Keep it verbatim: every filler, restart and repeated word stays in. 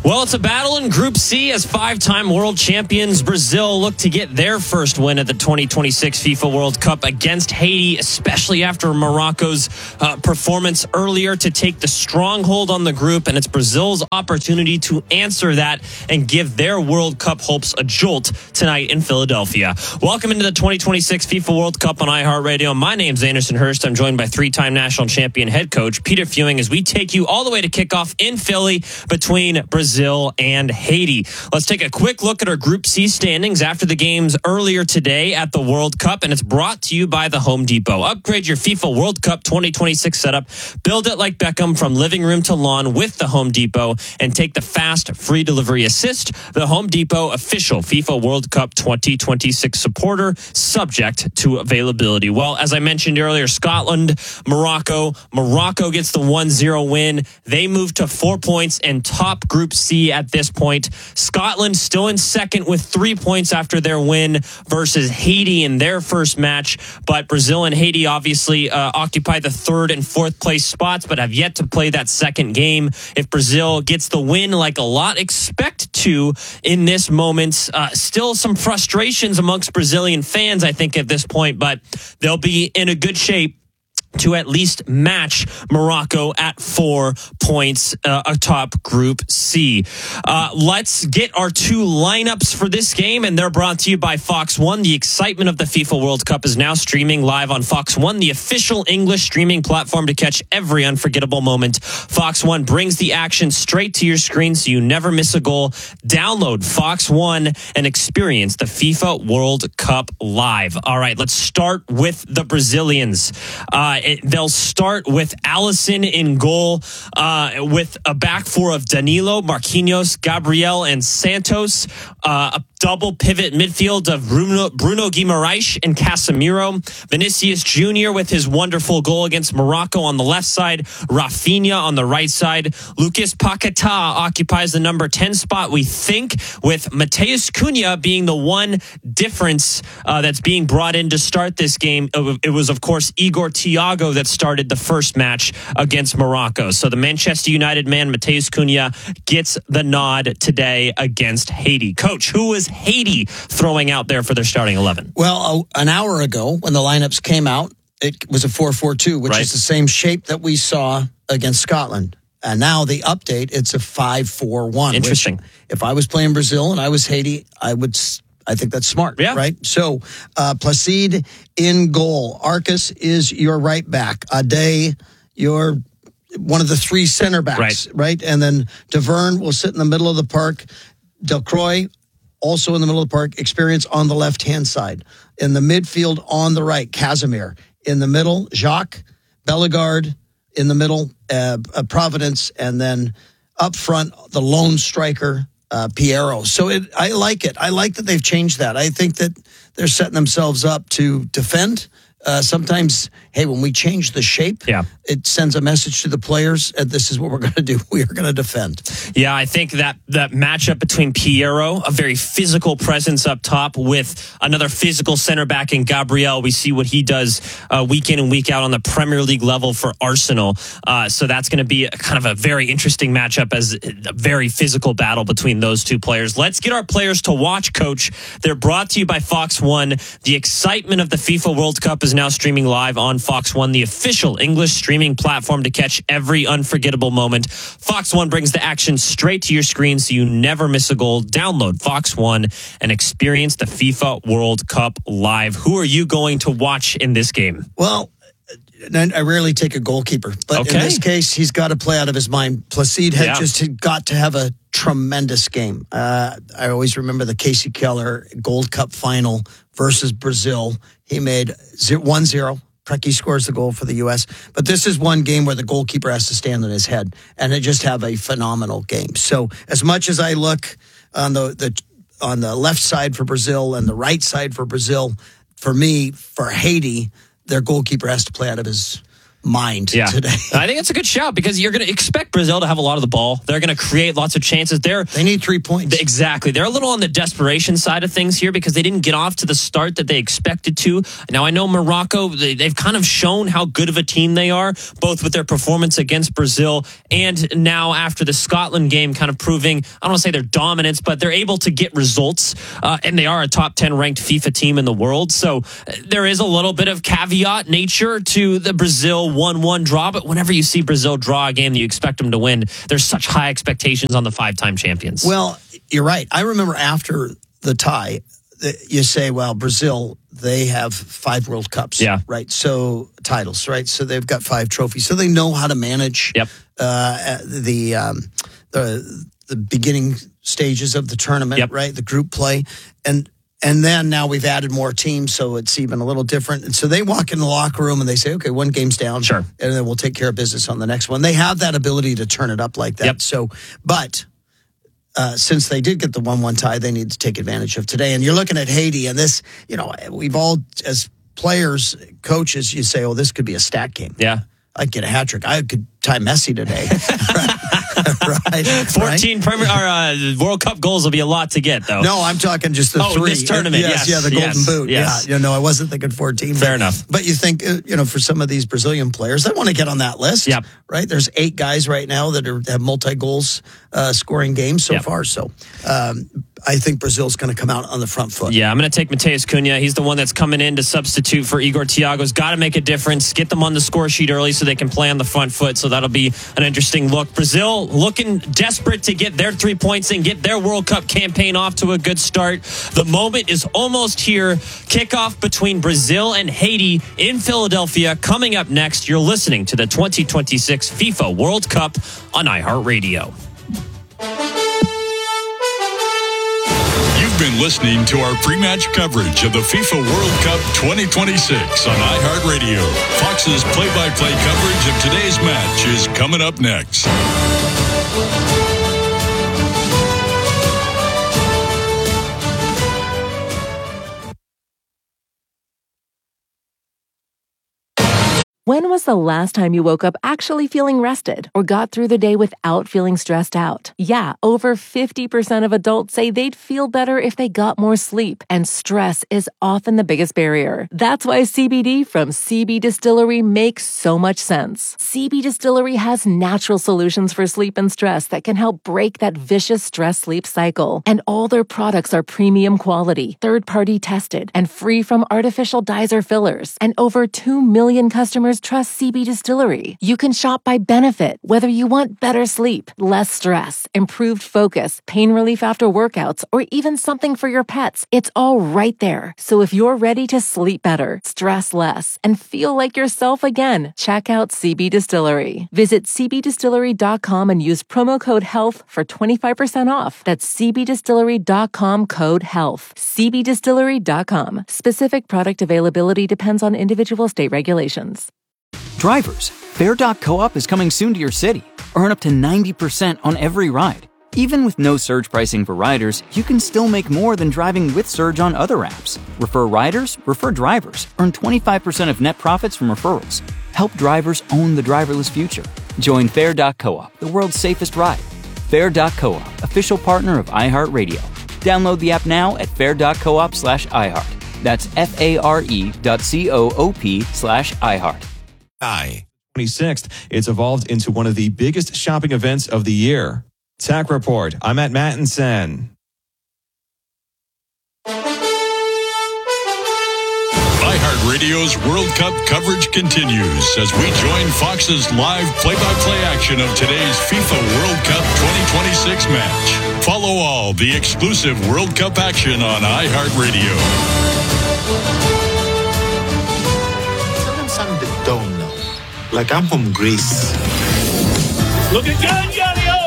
Well, it's a battle in Group C as five-time world champions Brazil look to get their first win at the twenty twenty-six FIFA World Cup against Haiti, especially after Morocco's uh, performance earlier to take the stronghold on the group. And it's Brazil's opportunity to answer that and give their World Cup hopes a jolt tonight in Philadelphia. Welcome into the twenty twenty-six FIFA World Cup on iHeartRadio. My name's Anderson Hurst. I'm joined by three-time national champion head coach Peter Fewing as we take you all the way to kickoff in Philly between Brazil Brazil and Haiti. Let's take a quick look at our Group C standings after the games earlier today at the World Cup, and it's brought to you by the Home Depot. Upgrade your FIFA World Cup twenty twenty-six setup. Build it like Beckham from living room to lawn with the Home Depot and take the fast, free delivery assist. The Home Depot official FIFA World Cup twenty twenty-six supporter, subject to availability. Well, as I mentioned earlier, Scotland, Morocco. Morocco gets the one zero win. They move to four points and top Group C at this point. Scotland still in second with three points after their win versus Haiti in their first match. But Brazil and Haiti obviously uh, occupy the third and fourth place spots, but have yet to play that second game. If Brazil gets the win, like a lot expect to in this moment, uh, still some frustrations amongst Brazilian fans, I think, at this point, but they'll be in a good shape to at least match Morocco at four points uh, atop Group C. Uh, let's get our two lineups for this game, and they're brought to you by Fox One. The excitement of the FIFA World Cup is now streaming live on Fox One, the official English streaming platform to catch every unforgettable moment. Fox One brings the action straight to your screen so you never miss a goal. Download Fox One and experience the FIFA World Cup live. All right, let's start with the Brazilians. Uh, It, they'll start with Alisson in goal, uh, with a back four of Danilo, Marquinhos, Gabriel, and Santos. Uh, a double pivot midfield of Bruno, Bruno Guimaraes and Casemiro. Vinicius Junior with his wonderful goal against Morocco on the left side. Rafinha on the right side. Lucas Paquetá occupies the number ten spot, we think, with Matheus Cunha being the one difference uh, that's being brought in to start this game. It was, of course, Igor Thiago that started the first match against Morocco. So the Manchester United man, Matheus Cunha, gets the nod today against Haiti. Coach, who is Haiti throwing out there for their starting eleven? Well, uh, an hour ago when the lineups came out, it was a four four two, which right. is the same shape that we saw against Scotland. And now the update, it's a five four one. Interesting. Which, if I was playing Brazil and I was Haiti, I would... I think that's smart, yeah. right? So, uh, Placide in goal. Arcus is your right back. Ade, your one of the three center backs, right? right? And then Deverne will sit in the middle of the park. Delcroix, also in the middle of the park. Experience on the left-hand side. In the midfield on the right, Casemiro. In the middle, Jacques, Bellegarde. In the middle, uh, uh, Providence. And then up front, the lone striker, Uh, Piero. So it, I like it. I like that they've changed that. I think that they're setting themselves up to defend. Uh, sometimes, hey, when we change the shape, yeah. it sends a message to the players, and this is what we're going to do. We are going to defend. Yeah, I think that that matchup between Piero, a very physical presence up top, with another physical center back in Gabriel. We see what he does uh, week in and week out on the Premier League level for Arsenal. Uh, so that's going to be a, kind of a very interesting matchup as a very physical battle between those two players. Let's get our players to watch, Coach. They're brought to you by Fox One. The excitement of the FIFA World Cup is now streaming live on Fox One, the official English streaming platform to catch every unforgettable moment. Fox One brings the action straight to your screen so you never miss a goal. Download Fox One and experience the FIFA World Cup live. Who are you going to watch in this game? Well, I rarely take a goalkeeper, but okay. in this case, he's got to play out of his mind. Placide had yeah. just got to have a tremendous game. Uh, I always remember the Casey Keller Gold Cup final versus Brazil. He made one zero. Preki scores the goal for the U S. But this is one game where the goalkeeper has to stand on his head and they just have a phenomenal game. So as much as I look on the, the on the left side for Brazil and the right side for Brazil, for me, for Haiti, their goalkeeper has to play out of his mind yeah. today. I think it's a good shout because you're going to expect Brazil to have a lot of the ball. They're going to create lots of chances. They're, they need three points. Exactly. They're a little on the desperation side of things here because they didn't get off to the start that they expected to. Now, I know Morocco, they, they've kind of shown how good of a team they are, both with their performance against Brazil and now after the Scotland game kind of proving, I don't want to say their dominance, but they're able to get results. Uh, and they are a top ten ranked FIFA team in the world. So uh, there is a little bit of caveat nature to the Brazil one one draw. But whenever you see Brazil draw a game that you expect them to win, there's such high expectations on the five-time champions. Well, you're right. I remember after the tie, you say, well, Brazil, they have five World Cups, yeah. right? So titles, right? So they've got five trophies. So they know how to manage yep. uh, the, um, the the beginning stages of the tournament, yep. right? The group play. And and then now we've added more teams, so it's even a little different. And so they walk in the locker room and they say, okay, one game's down. Sure. And then we'll take care of business on the next one. They have that ability to turn it up like that. Yep. So, but... Uh, since they did get the one one tie, they need to take advantage of today. And you're looking at Haiti, and this, you know, we've all, as players, coaches, you say, oh, this could be a stat game. Yeah. I'd get a hat trick. I could tie Messi today. right. fourteen right? Premier, or, uh, World Cup goals will be a lot to get, though. No, I'm talking just the oh, three. this tournament, yes. yes yeah, the Golden yes, Boot. Yes. Yeah, you know, I wasn't thinking fourteen. Fair but, enough. But you think, uh, you know, for some of these Brazilian players, they want to get on that list. Yep. Right? There's eight guys right now that are, have multi-goals uh, scoring games so yep. far. So um, I think Brazil's going to come out on the front foot. Yeah, I'm going to take Mateus Cunha. He's the one that's coming in to substitute for Igor Thiago's. Got to make a difference. Get them on the score sheet early so they can play on the front foot. So that'll be an interesting look. Brazil looking desperate to get their three points and get their World Cup campaign off to a good start. The moment is almost here. Kickoff between Brazil and Haiti in Philadelphia coming up next. You're listening to the twenty twenty-six FIFA World Cup on iHeartRadio. You've been listening to our pre-match coverage of the FIFA World Cup twenty twenty-six on iHeartRadio. Fox's play-by-play coverage of today's match is coming up next. When was the last time you woke up actually feeling rested or got through the day without feeling stressed out? Yeah, over fifty percent of adults say they'd feel better if they got more sleep, and stress is often the biggest barrier. That's why C B D from C B Distillery makes so much sense. C B Distillery has natural solutions for sleep and stress that can help break that vicious stress-sleep cycle. And all their products are premium quality, third-party tested, and free from artificial dyes or fillers. And over two million customers trust C B Distillery. You can shop by benefit, whether you want better sleep, less stress, improved focus, pain relief after workouts, or even something for your pets. It's all right there. So if you're ready to sleep better, stress less, and feel like yourself again, check out C B Distillery. Visit c b distillery dot com and use promo code HEALTH for twenty-five percent off. That's c b distillery dot com code HEALTH. c b distillery dot com. Specific product availability depends on individual state regulations. Drivers, Fair dot coop is coming soon to your city. Earn up to ninety percent on every ride. Even with no surge pricing for riders, you can still make more than driving with Surge on other apps. Refer riders, refer drivers. Earn twenty-five percent of net profits from referrals. Help drivers own the driverless future. Join Fair dot coop, the world's safest ride. Fair dot coop, official partner of iHeartRadio. Download the app now at fair dot coop slash iHeart. That's F A R E dot C O O P slash iHeart. I. twenty-sixth, it's evolved into one of the biggest shopping events of the year. Tech Report. I'm at Mattinson. iHeartRadio's World Cup coverage continues as we join Fox's live play-by-play action of today's FIFA World Cup twenty twenty-six match. Follow all the exclusive World Cup action on iHeartRadio. Tell them something they don't know. Like, I'm from Greece. Looking good,